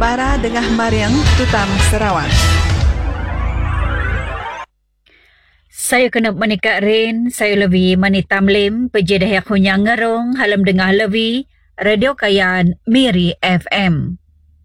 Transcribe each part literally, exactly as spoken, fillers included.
Bara Dengah Mariang Tutam Sarawak. Saya kena menikah Rin, saya lebih manitam lim, pejedah hunyang ngerong, halam dengah lebih, Radio Kayan Miri F M.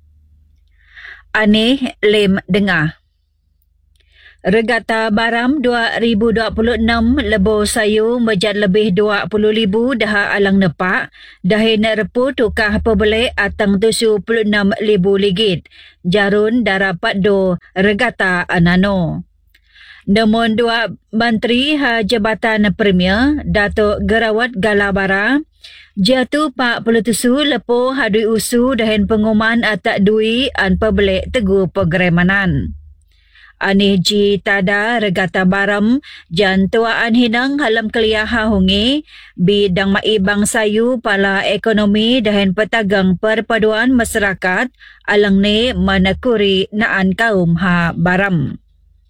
Aneh lim dengah. Regata Baram dua ribu dua puluh enam lebo sayu mejad lebih dua puluh ribu dah alang nepak, dahin repu tukah pebeli atang tujuh puluh enam ribu ligit. Jarun darapat do regata anano. Namun dua Menteri ha Jabatan Premier, Datuk Gerawat Galabara, jatuh empat puluh tujuh lepo hadui usu dahin pengumuman atak dui an pebeli teguh programanan. Anih ji tada regata baram jan tuaan hinang halam keliah hungi bidang maibang sayu pala ekonomi dahin petagang perpaduan masyarakat alang ni manakuri naan kaum ha baram.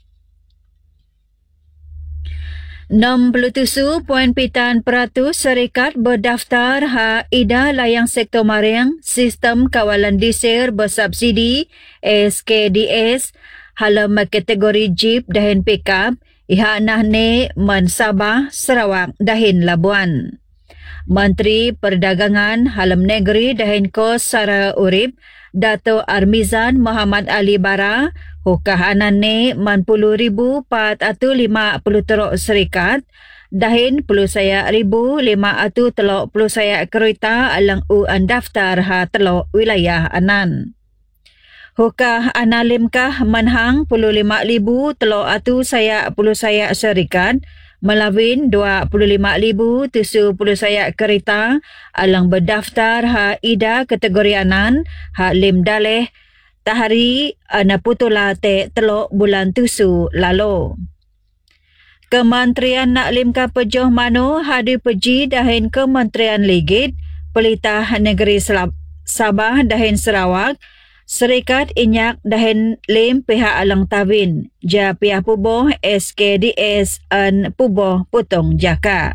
enam puluh tujuh perpuluhan lapan peratus syarikat berdaftar ha ida layang sektor Mariang Sistem Kawalan Disir Bersubsidi S K D S halam kategori Jeep dahin pickup iha nah ne man Sabah Sarawak dahin Labuan. Menteri Perdagangan halam negeri dahin kos sara urip Dato' Armizan Muhammad Ali Bara hukah anan ne man puluh ribu pat atu lima puluh teruk serikat dahin puluh saya ribu lima atu teluk puluh saya kereta alang u an daftar ha teluk wilayah anan. Hukah analimkah manhang puluh lima ribu teluk atu saya puluh saya serikat melawin dua puluh lima ribu tujuh puluh saya kereta alang berdaftar ha ida kategori anan ha lim daleh tahari ana putula te teluk bulan tusu lalu. Kementerian Naklim Kapejoh Mano hadi peji dahin Kementerian Ligit Pelitah Negeri Sabah dahin Sarawak Serikat Inyak dahin lim pihak alang tawin ja pihak puboh S K D S an puboh putong jaka.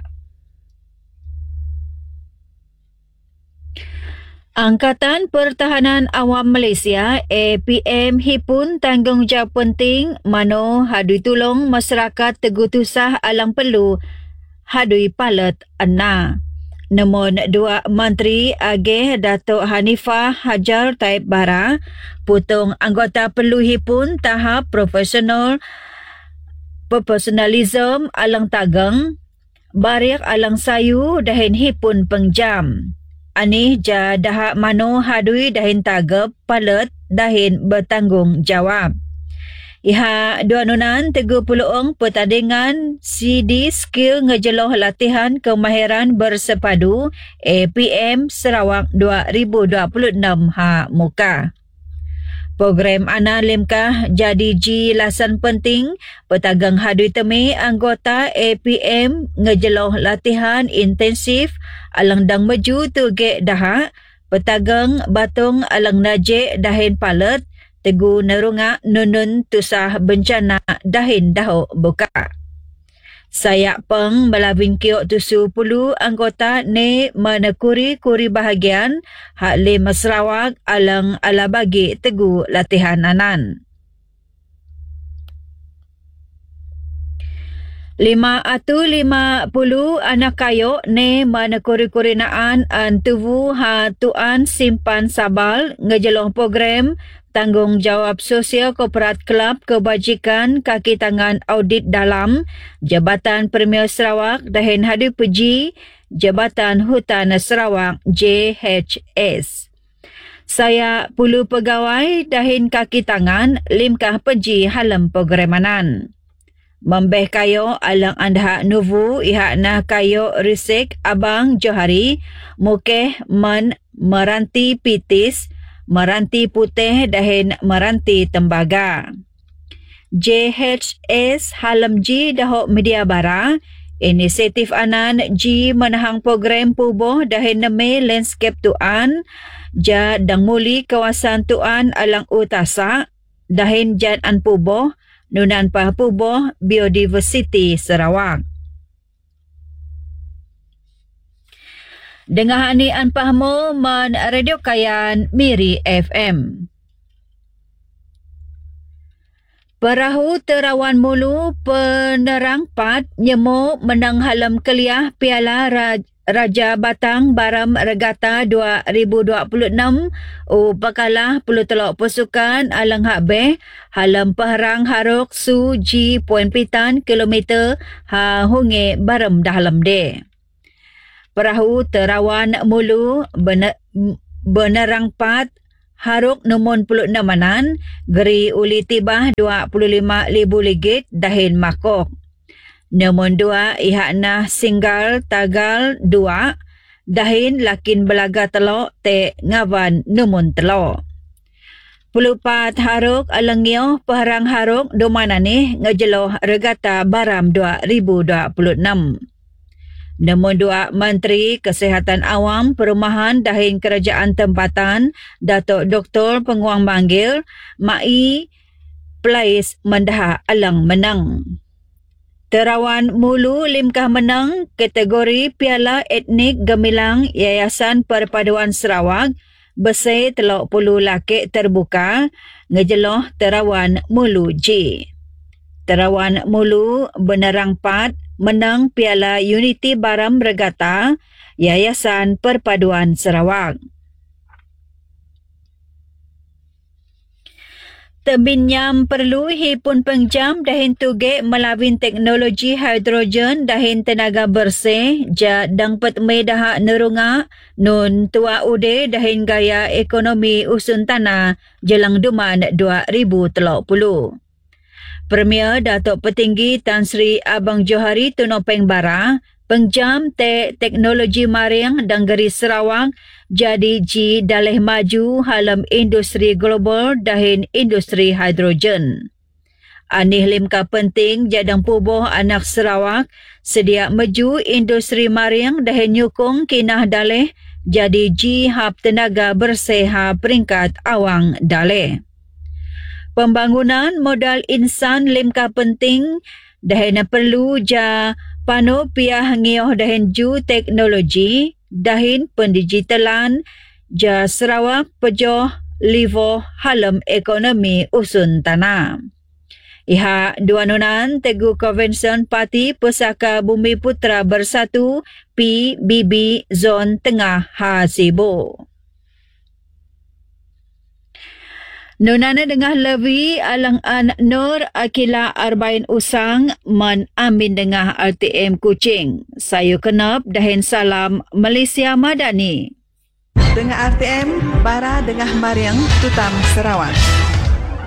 Angkatan Pertahanan Awam Malaysia A P M hipun tanggungjawab penting mano hadui tulong masyarakat tegutusah alang perlu hadui palet ana. Namun dua Menteri Ageh Datuk Hanifah Hajar Taib Bara putung anggota perlu hipun tahap profesional profesionalism alang tagang barik alang sayu dahin hipun pengjam. Anih ja dahak mano hadui dahin tagap palet dahin bertanggung jawab. Iha dua nunan tiga puluh ong pertandingan C D skill ngejeloh latihan kemahiran bersepadu A P M Sarawak dua ribu dua puluh enam ha muka. Program ana limkah jadi ji lasan penting petagang hadui temi anggota A P M ngejeloh latihan intensif alang dang maju tu ge dahak petagang batung alang najek dahin palet tegu nerunga nunun tusah bencana dahin daho buka. Saya peng melawin kiok tujuh puluh anggota ne menekuri kuri bahagian hak lima Sarawak alang ala bagi tegu latihan anan. Lima atu lima puluh anak kayo ne menekuri-kuri naan an tuvu ha tuan simpan sabal ngejeloh program Tanggungjawab Sosial Korporat Kelab Kebajikan Kaki Tangan Audit Dalam Jabatan Premier Sarawak dahin hadi peji Jabatan Hutan Sarawak J H S. Saya puluh pegawai dahin kaki tangan limkah peji halam programanan. Membeh kayo alang anda nuvu ihak nah kayo risik abang Johari mukeh men meranti pitis meranti putih dahin meranti tembaga. J H S halam ji dahok media bara inisiatif anan ji menahang program puboh dahin neme landscape tuan ja dang muli kawasan tuan alang utasa dahin jan an puboh nunan pah puboh biodiversity Sarawak. Dengar ni an pahmo man Radio Kayan Miri F M. Perahu Terawan Mulu penerang Pat nyemo menang halam keliah Piala Raj- Raja Batang Baram Regata dua ribu dua puluh enam u pakalah puluh telok pasukan alang hak beh halam pahrang haruk su G poin pitan kilometer ha hunge baram dalam de. Perahu Terawan Mulu bener, benerang Pat haruk numon puluh enam manan geri uli tibah dua puluh lima ribu ringgit dahin makok. Nombor dua ihak nah singgal tagal dua dahin lakin belaga telok te ngawan numun telok. Puluh pat haruk alengyo paharang haruk domana ni ngejeloh regata baram dua ribu dua puluh enam. Nombor dua Menteri Kesihatan Awam Perumahan dahin Kerajaan Tempatan Datuk Doktor Penguang Manggil Mai Plais mendah alang menang. Terawan Mulu limkah menang kategori Piala Etnik Gemilang Yayasan Perpaduan Sarawak besar telok puluh laki terbuka ngejeloh Terawan Mulu G. Terawan Mulu benerang Pat menang Piala Unity Baram Regata Yayasan Perpaduan Sarawak. Tebinyam perlu hipun pengjam dahin tuge melawin teknologi hidrogen dahin tenaga bersih ja dangpet medah nerunga nun tua ude dahin gaya ekonomi usun tanah jelang duman dua ribu tiga puluh. Premier Datuk Petinggi Tan Sri Abang Johari Tunopeng Bara pengjam te teknologi maring danggeri Sarawak jadi ji dalih maju halam industri global dahin industri hidrogen. Anih limka penting jadang pubuh anak Sarawak sedia maju industri maring dahin nyukung kinah dalih jadi ji hab tenaga bersih peringkat awang dalih. Pembangunan modal insan limka penting dahin perlu ja panu piah ngioh dahin ju teknologi dahin pendigitalan ja Sarawak pejoh livo halam ekonomi usun tanah. Iha dua nunan Tegu Convention Parti Pusaka Bumi Putra Bersatu P B B Zon Tengah Hasibo. Nunana dengah lewi alang-an Nur Akila Arbain Usang man amin dengah R T M Kuching. Sayu kenap dahin salam Malaysia Madani. Dengah R T M Bara Dengah Mariang Tutam Sarawak.